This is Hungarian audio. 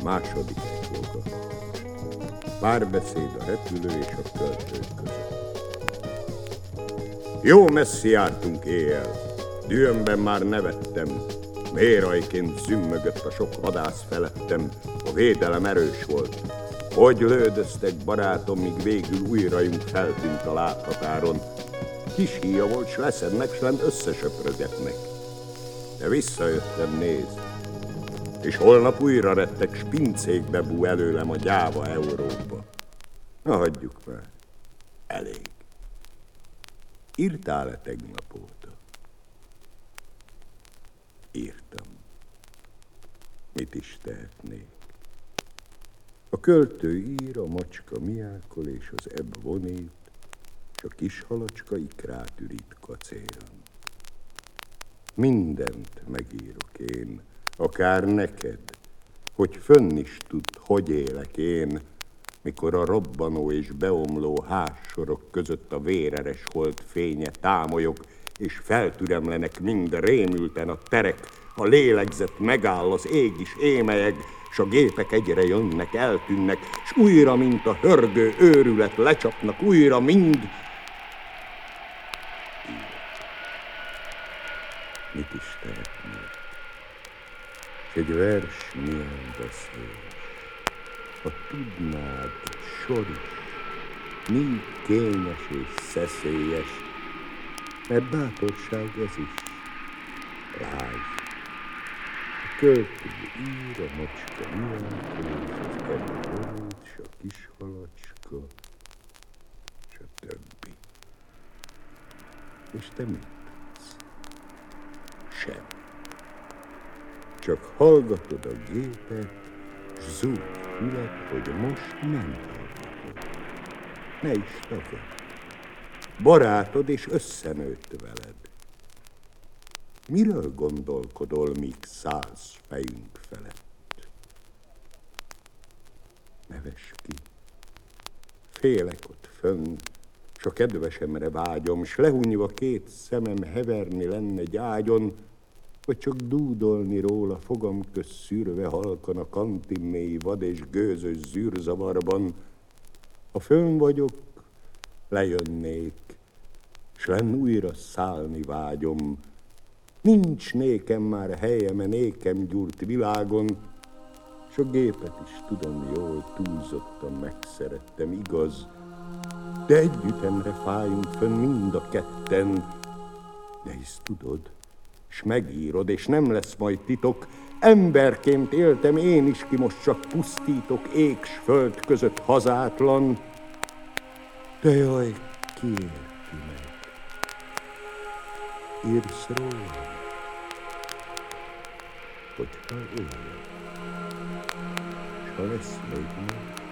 Második joga. Párbeszéd a repülő és a költő között. Jó messzi jártunk éjjel. Dühömben már nevettem. Mérajként zümmögött a sok vadász felettem. A védelem erős volt. Hogy lődöztek, barátom, míg végül újrajunk feltűnt a láthatáron. Kis híja volt, s leszednek, s lent összesöprögetnek. De visszajöttem, nézd. És holnap újra rettek, s pincékbe bú előlem a gyáva Európa. Na, hagyjuk már. Elég. Írtál-e tegnap óta? Írtam. Mit is tehetnék? A költő ír, a macska miákol, és az ebb vonít, s a kis halacska ikrát ürít kacéron. Mindent megírok én, akár neked, hogy fönn is tudd, hogy élek én, mikor a robbanó és beomló házsorok között a véreres hold fénye támolyog, és feltüremlenek mind rémülten a terek, a lélegzet megáll, az ég is émelyeg, s a gépek egyre jönnek, eltűnnek, s újra, mint a hörgő őrület, lecsapnak újra mind. Mit is tehetnék? S egy vers milyen beszél. Ha tudnád, egy sor is, mi kényes és szeszélyes, mert bátorság ez is. Lásd, a költő ír, a macska miákol, és az ebb vonít, s a kis halacska, s a többi. És te mit tudsz? Semmi. Csak hallgatod a gépet, s zúg füled, hogy most nem hallgatod. Ne is tagad. Barátod és összenőtt veled. Miről gondolkodol, míg szállsz fejünk felett? Ne vess ki. Félek ott fönn, s a kedvesemre vágyom, s lehunyva két szemem heverni lenne egy ágyon, vagy csak dúdolni róla fogam köz szűrve halkan a kantin mély vad és gőzös zűrzavarban. Ha fönn vagyok, lejönnék, s lenn újra szállni vágyom. Nincs nékem már helyem a nékem gyúrt világon, s a gépet is tudom jól, túlzottan megszerettem, igaz, de együttemre fájunk fönn mind a ketten. De hisz tudod, s megírod, és nem lesz majd titok, emberként éltem én is, ki most csak pusztítok ég s föld között hazátlan. De jaj, ki érti meg? Írsz róla, hogyha él, s ha lesz még meg.